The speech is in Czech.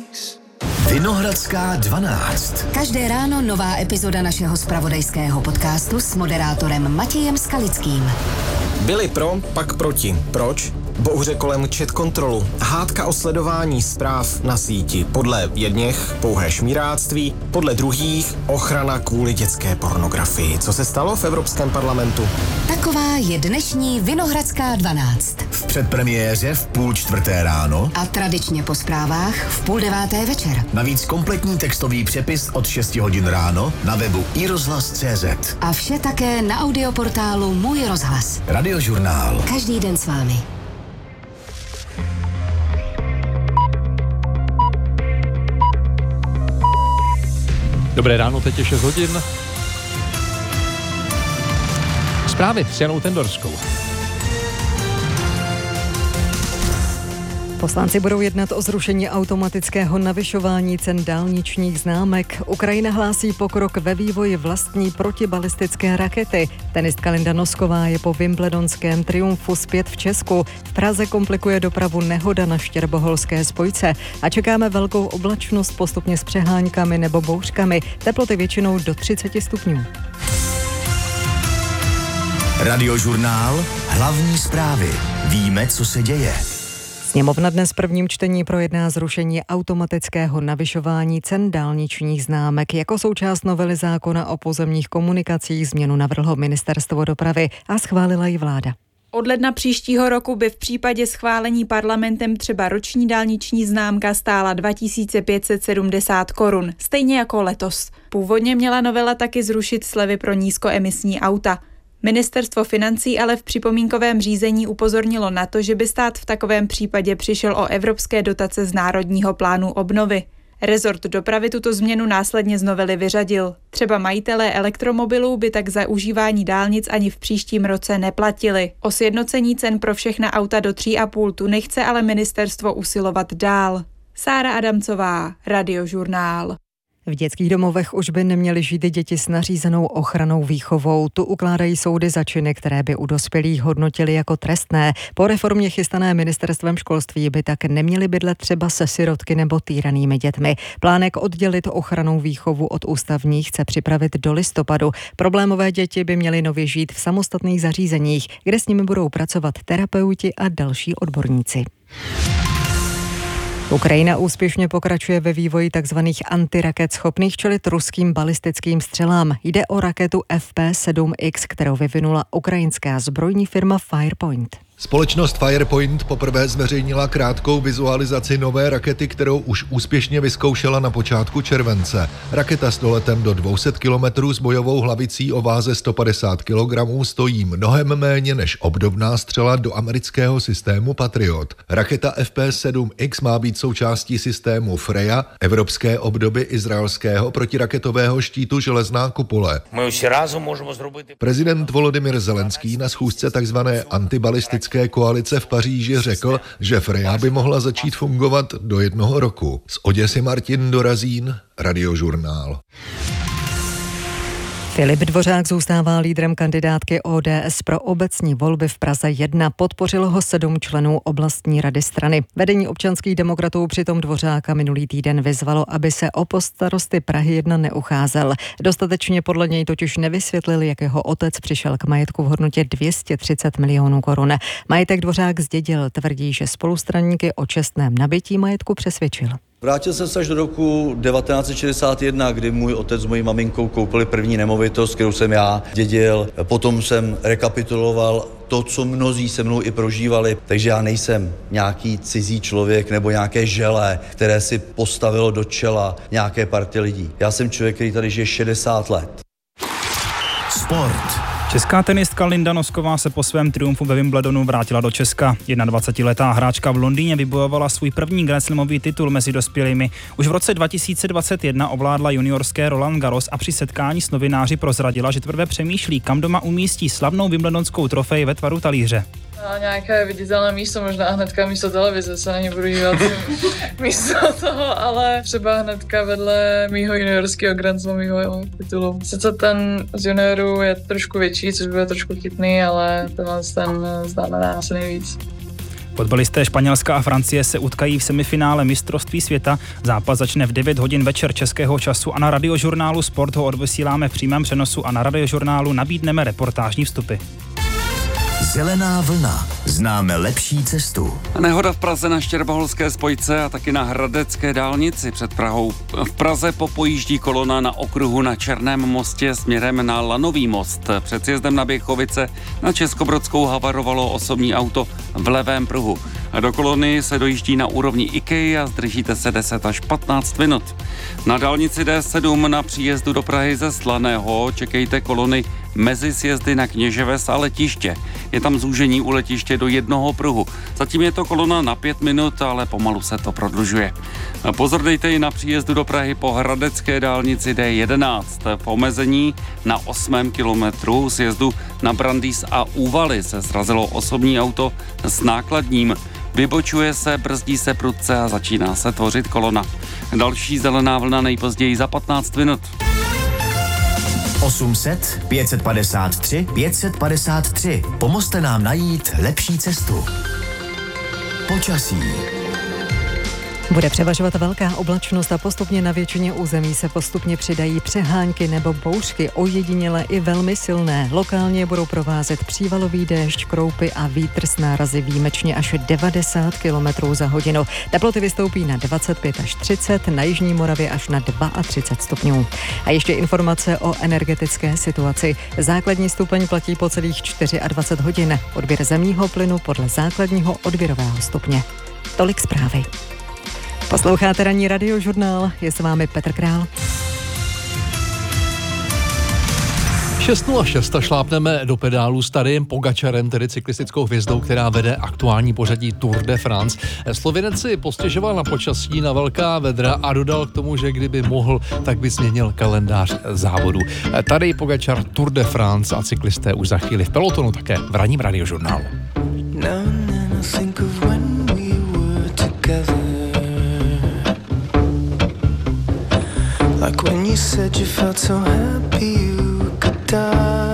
Vinohradská 12. Každé ráno nová epizoda našeho zpravodajského podcastu s moderátorem Matějem Skalickým. Byli pro, pak proti. Proč? Bouře kolem chat kontrolu. Hádka o sledování zpráv na síti. Podle jedněch pouhé šmíráctví, podle druhých ochrana kvůli dětské pornografii. Co se stalo v Evropském parlamentu? Taková je dnešní Vinohradská 12. V předpremiéře v 3:30 ráno a tradičně po zprávách v 8:30 večer. Navíc kompletní textový přepis od 6 hodin ráno na webu iRozhlas.cz. A vše také na audioportálu Můj rozhlas. Radiožurnál. Každý den s vámi. Dobré ráno, teď je 6 hodin. Zprávy s Janou Tendorskou. Poslanci budou jednat o zrušení automatického navyšování cen dálničních známek. Ukrajina hlásí pokrok ve vývoji vlastní protibalistické rakety. Tenistka Linda Nosková je po wimbledonském triumfu zpět v Česku. V Praze komplikuje dopravu nehoda na štěrboholské spojce a čekáme velkou oblačnost postupně s přeháňkami nebo bouřkami. Teploty většinou do 30 stupňů. Radiožurnál. Hlavní zprávy. Víme, co se děje. Sněmovna dnes v prvním čtení projedná zrušení automatického navyšování cen dálničních známek. Jako součást novely zákona o pozemních komunikacích změnu navrhlo Ministerstvo dopravy a schválila ji vláda. Od ledna příštího roku by v případě schválení parlamentem třeba roční dálniční známka stála 2570 korun, stejně jako letos. Původně měla novela taky zrušit slevy pro nízkoemisní auta. Ministerstvo financí ale v připomínkovém řízení upozornilo na to, že by stát v takovém případě přišel o evropské dotace z Národního plánu obnovy. Rezort dopravy tuto změnu následně z novely vyřadil. Třeba majitelé elektromobilů by tak za užívání dálnic ani v příštím roce neplatili. O sjednocení cen pro všechna auta do 3,5 tuny chce ale ministerstvo usilovat dál. Sára Adamcová, Radiožurnál. V dětských domovech už by neměly žít děti s nařízenou ochrannou výchovou. Tu ukládají soudy za činy, které by u dospělých hodnotili jako trestné. Po reformě chystané ministerstvem školství by tak neměly bydlet třeba se sirotky nebo týranými dětmi. Plánek oddělit ochrannou výchovu od ústavní chce připravit do listopadu. Problémové děti by měly nově žít v samostatných zařízeních, kde s nimi budou pracovat terapeuti a další odborníci. Ukrajina úspěšně pokračuje ve vývoji tzv. Antiraket schopných čelit ruským balistickým střelám. Jde o raketu FP7X, kterou vyvinula ukrajinská zbrojní firma Firepoint. Společnost Firepoint poprvé zveřejnila krátkou vizualizaci nové rakety, kterou už úspěšně vyzkoušela na počátku července. Raketa s doletem do 200 km s bojovou hlavicí o váze 150 kg stojí mnohem méně než obdobná střela do amerického systému Patriot. Raketa FP7X má být součástí systému Freja, evropské obdoby izraelského protiraketového štítu Železná kupole. Prezident Volodymyr Zelenský na schůzce tzv. Antibalistické koalice v Paříži řekl, že Freja by mohla začít fungovat do 1 roku. Z Oděsy Martin Dorazín, Radiožurnál. Filip Dvořák zůstává lídrem kandidátky ODS pro obecní volby v Praze 1. Podpořilo ho 7 členů oblastní rady strany. Vedení občanských demokratů přitom Dvořáka minulý týden vyzvalo, aby se o post starosty Prahy 1 neucházel. Dostatečně podle něj totiž nevysvětlil, jak jeho otec přišel k majetku v hodnotě 230 milionů korun. Majetek Dvořák zdědil, tvrdí, že spolustraníky o čestném nabytí majetku přesvědčil. Vrátil jsem se až do roku 1961, kdy můj otec s mojí maminkou koupili první nemovitost, kterou jsem já dědil. Potom jsem rekapituloval to, co mnozí se mnou i prožívali, takže já nejsem nějaký cizí člověk nebo nějaké želé, které si postavilo do čela nějaké party lidí. Já jsem člověk, který tady žije 60 let. Sport. Česká tenistka Linda Nosková se po svém triumfu ve Wimbledonu vrátila do Česka. 21letá hráčka v Londýně vybojovala svůj první grandslamový titul mezi dospělými. Už v roce 2021 ovládla juniorské Roland Garros a při setkání s novináři prozradila, že teprve přemýšlí, kam doma umístí slavnou wimbledonskou trofej ve tvaru talíře. Nějaké viditelné místo, možná hnedka místo televize, se na ně budu dívat místo toho, ale třeba hnedka vedle mýho juniorského grandslamového titulu. Sice ten z juniorů je trošku větší, což bude trošku chytný, ale ten znamená asi nejvíc. Fotbalisté Španělska a Francie se utkají v semifinále mistrovství světa. Zápas začne v 9 hodin večer českého času a na Radiožurnálu Sport ho odvysíláme v přímém přenosu a na Radiožurnálu nabídneme reportážní vstupy. Zelená vlna. Známe lepší cestu. Nehoda v Praze na Štěrboholské spojce a taky na Hradecké dálnici před Prahou. V Praze popojíždí kolona na okruhu na Černém mostě směrem na Lanový most. Před sjezdem na Běchovice na Českobrodskou havarovalo osobní auto v levém pruhu. Do kolony se dojíždí na úrovni IKEA a zdržíte se 10 až 15 minut. Na dálnici D7 na příjezdu do Prahy ze Slaného čekejte kolony mezi sjezdy na Kněževes a letiště. Je tam zúžení u letiště do jednoho pruhu. Zatím je to kolona na 5 minut, ale pomalu se to prodlužuje. Pozor dejte i na příjezdu do Prahy po Hradecké dálnici D11. V omezení na 8. kilometru sjezdu na Brandýs a Úvaly se srazilo osobní auto s nákladním. Vybočuje se, brzdí se prudce a začíná se tvořit kolona. Další zelená vlna nejpozději za 15 minut. 800 553 553. Pomozte nám najít lepší cestu. Počasí. Bude převažovat velká oblačnost a postupně na většině území se postupně přidají přehánky nebo bouřky, ojediněle i velmi silné. Lokálně budou provázet přívalový déšť, kroupy a vítr s nárazy výjimečně až 90 km za hodinu. Teploty vystoupí na 25 až 30, na jižní Moravě až na 32 stupňů. A ještě informace o energetické situaci. Základní stupeň platí po celých 24 hodin. Odběr zemního plynu podle základního odběrového stupně. Tolik zprávy. Posloucháte ranní Radiožurnál, je s vámi Petr Král. 6:06 a šlápneme do pedálu s Tadejem Pogačarem, tedy cyklistickou hvězdou, která vede aktuální pořadí Tour de France. Slovinec si postěžoval na počasí, na velká vedra a dodal k tomu, že kdyby mohl, tak by změnil kalendář závodu. Tadej Pogačar, Tour de France a cyklisté už za chvíli v pelotonu také v ranním Radiožurnálu. Like when you said you felt so happy you could die.